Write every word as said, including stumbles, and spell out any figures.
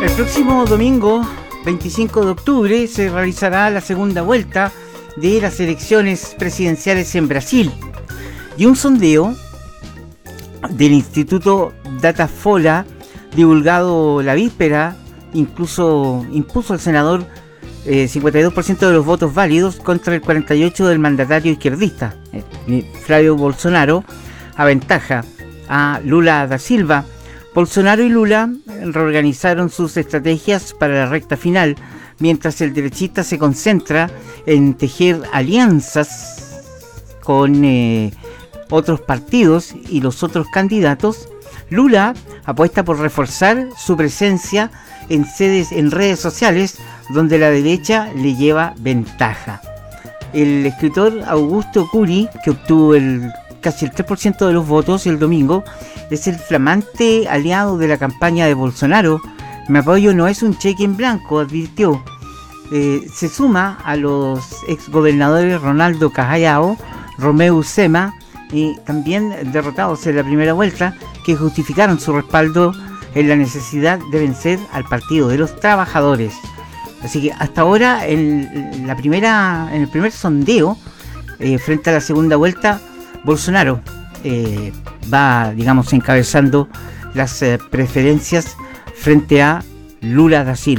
El próximo domingo, veinticinco de octubre, se realizará la segunda vuelta de las elecciones presidenciales en Brasil. Y un sondeo del Instituto Datafolha, divulgado la víspera, incluso impuso al senador eh, cincuenta y dos por ciento de los votos válidos contra el cuarenta y ocho por ciento del mandatario izquierdista, eh, Flavio Bolsonaro, aventaja a Lula da Silva. Bolsonaro y Lula reorganizaron sus estrategias para la recta final, mientras el derechista se concentra en tejer alianzas con eh, otros partidos y los otros candidatos. Lula apuesta por reforzar su presencia en sedes, en redes sociales, donde la derecha le lleva ventaja. El escritor Augusto Cury, que obtuvo el casi el tres por ciento de los votos el domingo, es el flamante aliado de la campaña de Bolsonaro. Mi apoyo no es un cheque en blanco, advirtió. Eh, se suma a los exgobernadores Ronaldo Cajayao, Romeu Zema y también derrotados en la primera vuelta, que justificaron su respaldo en la necesidad de vencer al Partido de los Trabajadores. Así que hasta ahora en la primera, en el primer sondeo eh, frente a la segunda vuelta, Bolsonaro eh, va, digamos, encabezando las eh, preferencias frente a Lula da Silva.